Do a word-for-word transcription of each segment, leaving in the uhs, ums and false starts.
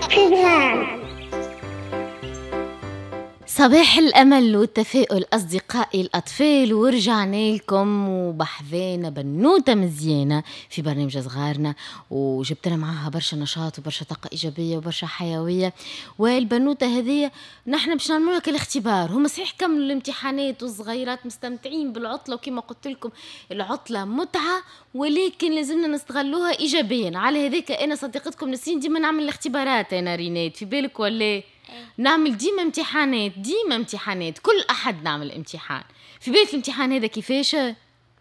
استجمام. صباح الأمل والتفاؤل أصدقائي الأطفال، ورجعنا لكم وبحذينا بنوتة مزيانة في برنامج صغارنا، وجبتنا معاها برشا نشاط وبرشا طاقة إيجابية وبرشا حيوية. والبنوتة هذه نحن باش نعملوا لك الاختبار. هم صحيح كملوا الامتحانات والصغيرات مستمتعين بالعطلة، وكما قلت لكم العطلة متعة، ولكن لازمنا نستغلوها إيجابيا. على هذاك أنا صديقتكم نسين ديما نعمل الاختبارات. أنا رينات في بالك ولا نعمل ديما امتحانات، ديما امتحانات، كل أحد نعمل امتحان. في بالك الامتحان هذا كيفاش؟ لا.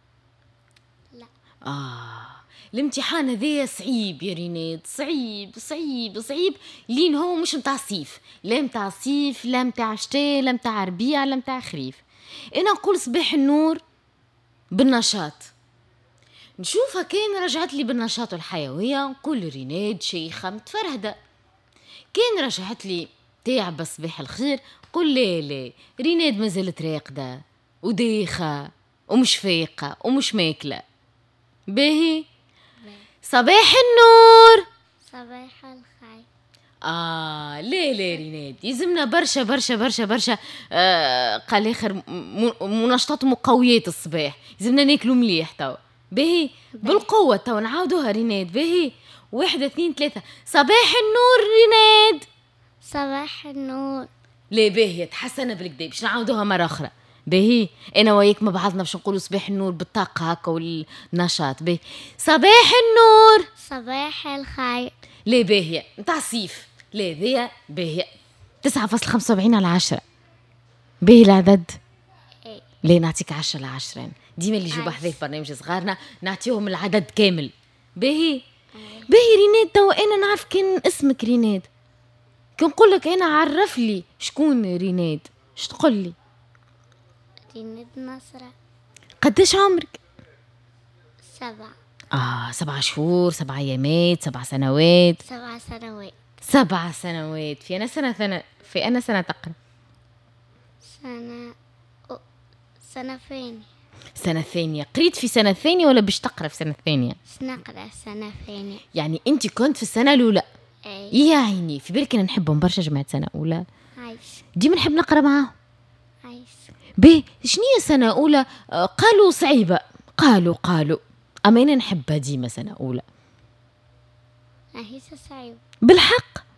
آه الامتحان هذا صعيب يا ريناد، صعيب صعيب صعيب، لين هو مش متاع صيف، لا متاع صيف لا متاع شتاء لا متاع ربيع لا متاع خريف. أنا نقول صباح النور بالنشاط. نشوفها كان رجعت لي بالنشاط والحيوية، نقول ريناد شيخة متفرهدة. كان رجعت لي تعب صباح الخير، قل لا لا ريناد مازالت راقدة وديخة ومش فايقة ومش ماكلة. باهي صباح النور. صباح الخير. آه لا لا ريناد يزمنا برشا برشا برشا برشا آه قال آخر منشطات مقويات الصباح، يزمنا ناكلوا مليح تو. باهي بالقوة تو نعاودوها ريناد. باهي واحد اثنين ثلاثة. صباح النور ريناد. صباح النور. ليه باهي تحسنا بالكدا باش نعاودوها مرة أخرى. باهي أنا وياك مع بعضنا باش نقولوا صباح النور بالطاقة هكا والنشاط. باهي صباح النور. صباح الخير. ليه باهي نتاع صيف. ليه ذي باهي تسعة فاصلة خمسة وسبعين على عشرة. باهي العدد ايه. ليه نعطيك عشرة على عشرين. ديما اللي يجوا بحذاك برنامج صغارنا نعطيهم العدد كامل. باهي باهي ريناد تو أنا نعرف كان اسمك ريناد، كان نقول لك أنا عرف لي شكون ريناد ايش تقول لي؟ ريناد نصرة. قديش عمرك؟ سبعة. آه سبع شهور، سبع أيامات، سبع سنوات. سبع سنوات. سبع سنوات. في أنا سنة سنة في أنا سنة تقرأ. سنة أو... سنة ثانية. سنة ثانية. قريت في سنة ثانية ولا باش تقرأ في سنة ثانية؟ سنقرأ سنة ثانية. يعني أنت كنت في السنة الأولى. أي. يا عيني في بالك أنا نحبهم برشا جماعة سنة أولى، عايش. ديما نحب نقرأ معاهم. عايش. بيه شنية سنة أولى؟ آه قالوا صعيبة، قالوا قالوا أما أنا نحبها ديما سنة أولى أهي صعيب بالحق.